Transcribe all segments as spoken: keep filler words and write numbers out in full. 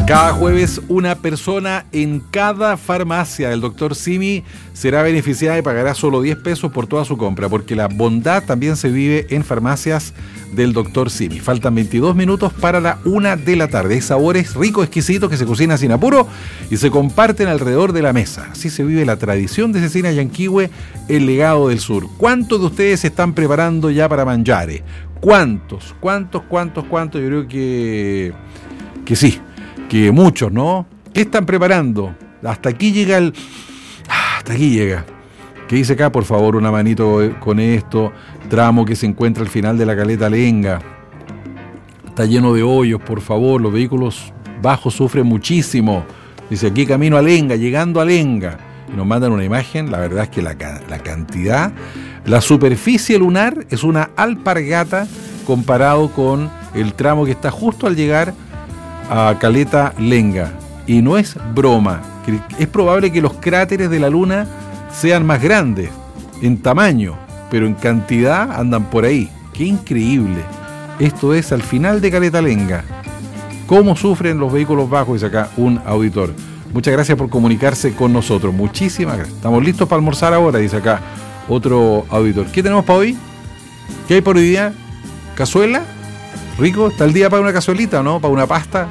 Cada jueves, una persona en cada farmacia del doctor Simi será beneficiada y pagará solo diez pesos por toda su compra, porque la bondad también se vive en farmacias del doctor Simi. Faltan veintidós minutos para la una de la tarde. Hay sabores ricos, exquisitos, que se cocinan sin apuro y se comparten alrededor de la mesa. Así se vive la tradición de Cecina Yanquihue, el legado del sur. ¿Cuántos de ustedes se están preparando ya para manjares? ¿Cuántos? ¿Cuántos? ¿Cuántos? ¿Cuántos? Yo creo que, que sí. Que muchos, ¿no? ¿Qué están preparando? Hasta aquí llega el... Hasta aquí llega. ¿Qué dice acá? Por favor, una manito con esto. Tramo que se encuentra al final de la caleta Lenga. Está lleno de hoyos, por favor. Los vehículos bajos sufren muchísimo. Dice aquí camino a Lenga, llegando a Lenga. Y nos mandan una imagen. La verdad es que la, la cantidad... La superficie lunar es una alpargata comparado con el tramo que está justo al llegar a Caleta Lenga, y no es broma. Es probable que los cráteres de la luna sean más grandes en tamaño, pero en cantidad andan por ahí. ¡Qué increíble! Esto es al final de Caleta Lenga. ¿Cómo sufren los vehículos bajos? Dice acá un auditor. Muchas gracias por comunicarse con nosotros. Muchísimas gracias. Estamos listos para almorzar ahora, dice acá otro auditor. ¿Qué tenemos para hoy? ¿Qué hay por hoy día? ¿Cazuela? ¿Rico? ¿Está el día para una cazuelita o no? ¿Para una pasta?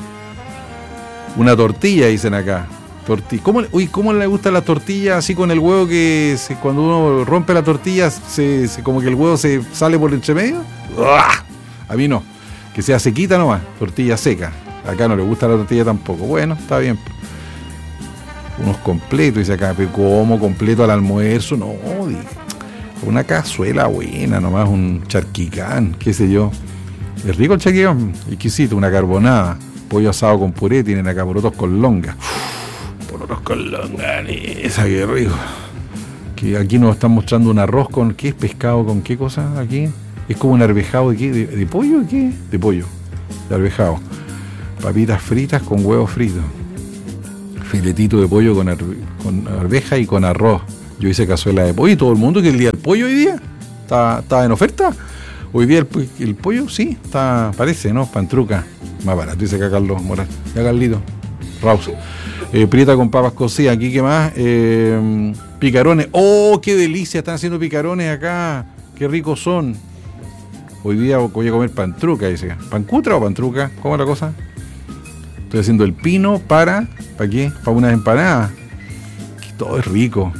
Una tortilla, dicen acá. Tortilla. ¿Cómo, uy, ¿cómo le gusta la tortilla así con el huevo que se, cuando uno rompe la tortilla, se, se, como que el huevo se sale por el entremedio? ¡Uah! A mí no. Que sea sequita nomás. Tortilla seca. Acá no le gusta la tortilla tampoco. Bueno, está bien. Unos completos, dice acá. Pero ¿cómo completo al almuerzo? No, una cazuela buena, nomás un charquicán, qué sé yo. Es rico el charquicán, exquisito, una carbonada, pollo asado con puré, tienen acá porotos con longa. Uf, porotos con longa, esa qué rico. Que aquí nos están mostrando un arroz con, ¿qué es pescado? ¿Con qué cosa aquí? Es como un arvejado de qué, de, de pollo, ¿de qué? De pollo, de arvejado. Papitas fritas con huevos fritos. Filetito de pollo con, arve, con arveja y con arroz. Yo hice cazuela de pollo y todo el mundo que el día del pollo hoy día está, está en oferta. Hoy día el, el pollo, sí, está, parece, ¿no? Pantruca. Más barato, dice acá Carlos Morales. Ya Carlito. Raus. Eh, prieta con papas cocidas. Aquí, ¿qué más? Eh, picarones. ¡Oh, qué delicia! Están haciendo picarones acá. ¡Qué ricos son! Hoy día voy a comer pantruca, dice acá. ¿Pancutra o pantruca? ¿Cómo es la cosa? Estoy haciendo el pino para... ¿Para qué? Para unas empanadas. Que todo es rico.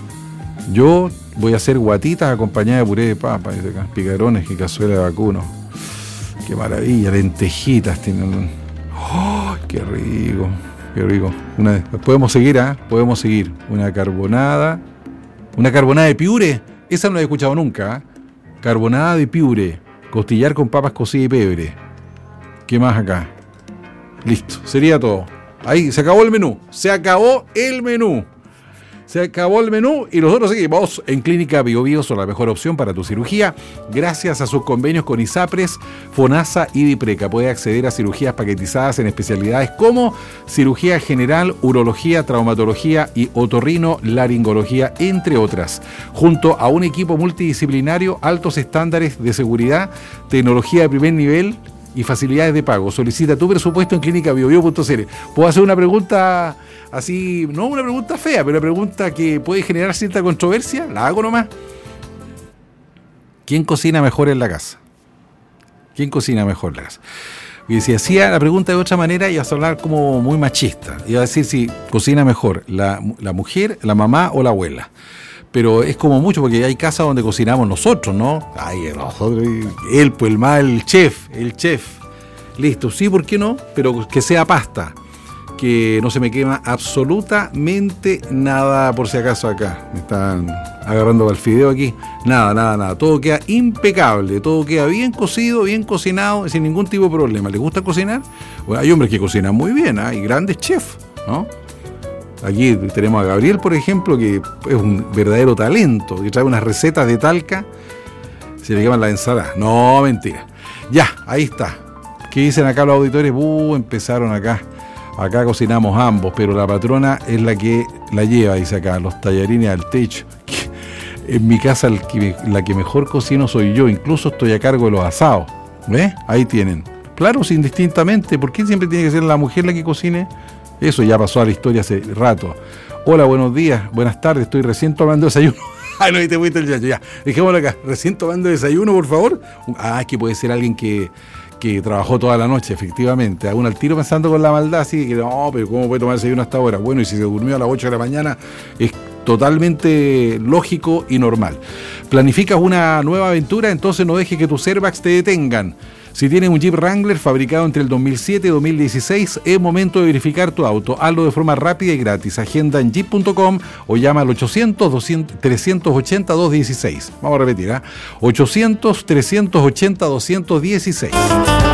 Yo voy a hacer guatitas acompañadas de puré de papa, dice acá. Picarones y cazuela de vacuno. Qué maravilla, lentejitas tienen. ¡Oh, qué rico! Qué rico. Una, podemos seguir, ¿ah? ¿eh? Podemos seguir. Una carbonada. Una carbonada de piure. Esa no la he escuchado nunca, ¿eh? Carbonada de piure. Costillar con papas cocidas y pebre. ¿Qué más acá? Listo, sería todo. Ahí, se acabó el menú. Se acabó el menú. Se acabó el menú y nosotros seguimos en Clínica Bio Bio, son la mejor opción para tu cirugía. Gracias a sus convenios con ISAPRES, FONASA y DIPRECA. Puedes acceder a cirugías paquetizadas en especialidades como cirugía general, urología, traumatología y otorrino, laringología, entre otras. Junto a un equipo multidisciplinario, altos estándares de seguridad, tecnología de primer nivel y facilidades de pago. Solicita tu presupuesto en clínica bio bio punto c l. ¿Puedo hacer una pregunta así, no una pregunta fea, pero una pregunta que puede generar cierta controversia? La hago nomás. ¿Quién cocina mejor en la casa? ¿Quién cocina mejor en la casa? Y si hacía la pregunta de otra manera, ibas a hablar como muy machista. Iba a decir si cocina mejor la, la mujer, la mamá o la abuela. Pero es como mucho, porque hay casas donde cocinamos nosotros, ¿no? Ay, nosotros, él, pues el mal, el chef, el chef. Listo, sí, ¿por qué no? Pero que sea pasta, que no se me quema absolutamente nada, por si acaso acá. Me están agarrando al fideo aquí. Nada, nada, nada. Todo queda impecable, todo queda bien cocido, bien cocinado, sin ningún tipo de problema. ¿Les gusta cocinar? Bueno, hay hombres que cocinan muy bien, ¿eh? Hay grandes chefs, ¿no? Aquí tenemos a Gabriel, por ejemplo, que es un verdadero talento, que trae unas recetas de Talca, se le llaman la ensalada. No, mentira. Ya, ahí está. ¿Qué dicen acá los auditores? Uh, empezaron acá. Acá cocinamos ambos, pero la patrona es la que la lleva, dice acá, los tallarines al techo. En mi casa el que, la que mejor cocino soy yo, incluso estoy a cargo de los asados. ¿Ves? Ahí tienen. Claro, sí, indistintamente. ¿Por qué siempre tiene que ser la mujer la que cocine? Eso ya pasó a la historia hace rato. Hola, buenos días, buenas tardes, estoy recién tomando desayuno. Ah, no, y te fuiste el chacho, ya. Dejémoslo acá, recién tomando desayuno, por favor. Ah, es que puede ser alguien que, que trabajó toda la noche, efectivamente. Aún al tiro pensando con la maldad, así que no, pero ¿cómo puede tomar desayuno hasta ahora? Bueno, y si se durmió a las ocho de la mañana, es totalmente lógico y normal. ¿Planificas una nueva aventura? Entonces no dejes que tus airbags te detengan. Si tienes un Jeep Wrangler fabricado entre el dos mil siete y dos mil dieciséis, es momento de verificar tu auto. Hazlo de forma rápida y gratis. Agenda en jeep punto com o llama al ochocientos, doscientos, trescientos ochenta, doscientos dieciséis. Vamos a repetir, ¿eh? ochocientos, trescientos ochenta, doscientos dieciséis.